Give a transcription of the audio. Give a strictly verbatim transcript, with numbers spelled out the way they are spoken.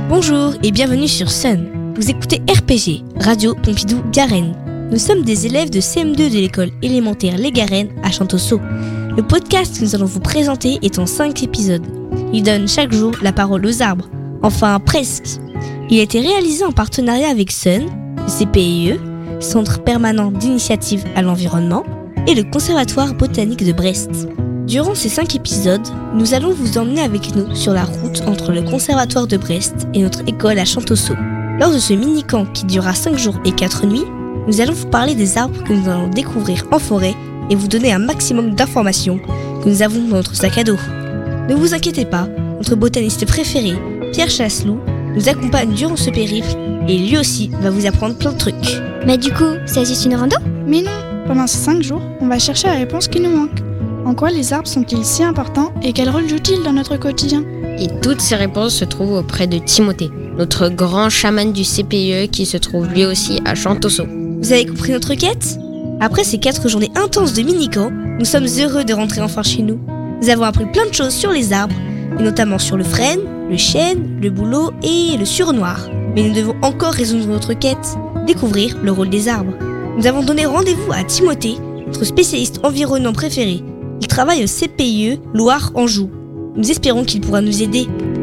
Bonjour et bienvenue sur Sun. Vous écoutez R P G, Radio Pompidou Garenne. Nous sommes des élèves de C M deux de l'école élémentaire Les Garennes à Chantosso. Le podcast que nous allons vous présenter est en cinq épisodes. Il donne chaque jour la parole aux arbres. Enfin, presque. Il a été réalisé en partenariat avec Sun, le C P I E, Centre permanent d'initiative à l'environnement, et le Conservatoire botanique de Brest. Durant ces cinq épisodes, nous allons vous emmener avec nous sur la route entre le Conservatoire de Brest et notre école à Chantosso. Lors de ce mini-camp qui durera cinq jours et quatre nuits, nous allons vous parler des arbres que nous allons découvrir en forêt et vous donner un maximum d'informations que nous avons dans notre sac à dos. Ne vous inquiétez pas, notre botaniste préféré, Pierre Chasseloup, nous accompagne durant ce périple et lui aussi va vous apprendre plein de trucs. Mais du coup, c'est juste une rando ? Mais non, pendant ces cinq jours, on va chercher la réponse qui nous manque. En quoi les arbres sont-ils si importants et quel rôle jouent-ils dans notre quotidien ? Et toutes ces réponses se trouvent auprès de Timothée, notre grand chaman du C P I E qui se trouve lui aussi à Chantosso. Vous avez compris notre quête ? Après ces quatre journées intenses de mini-camp, nous sommes heureux de rentrer enfin chez nous. Nous avons appris plein de choses sur les arbres, et notamment sur le frêne, le chêne, le bouleau et le sureau-noir. Mais nous devons encore résoudre notre quête, découvrir le rôle des arbres. Nous avons donné rendez-vous à Timothée, notre spécialiste environnement préféré. Il travaille au C P I E Loire-Anjou. Nous espérons qu'il pourra nous aider.